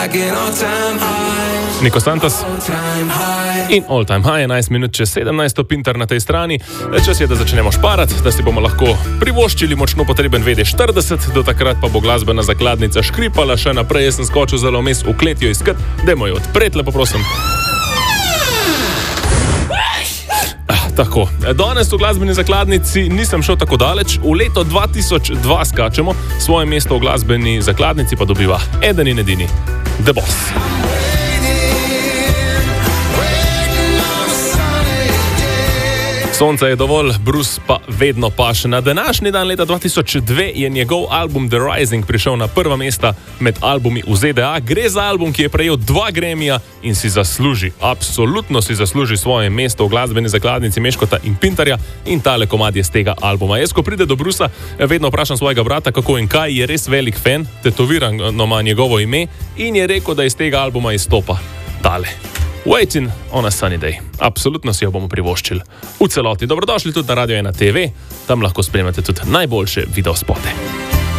Niko Santos in All Time High, 11 minut čez 17, Pintar na tej strani. Čas je, da začnemo šparati, da si bomo lahko privoščili močno potreben VD40, do takrat pa bo glasbena zakladnica škripala še naprej. Jaz sem skočil zelo vmes v kletijo iskat, dajmo jo odpreti, lepo prosim. Tako, danes v glasbeni zakladnici nisem šel tako daleč, v leto 2002 skačemo, svoje mesto v glasbeni zakladnici pa dobiva eden in edini The Boss. Sonce je dovolj, Bruce pa vedno paše. Na današnji dan leta 2002 je njegov album The Rising prišel na prva mesta med albumi v ZDA. Gre za album, ki je prejel 2 Grammyja in si zasluži, absolutno si zasluži svoje mesto v glasbeni zakladnici Meškota in Pintarja, in tale komad je z tega albuma. Jaz, ko pride do Brusa, vedno vprašam svojega brata, kako in kaj, je res velik fan, tetovirano ima njegovo ime in je rekel, da iz tega albuma izstopa tale Waiting on a Sunny Day. Absolutno si jo bomo privoščili v celoti. Dobrodošli tudi na Radio 1 TV, tam lahko spremljate tudi najboljše videospote.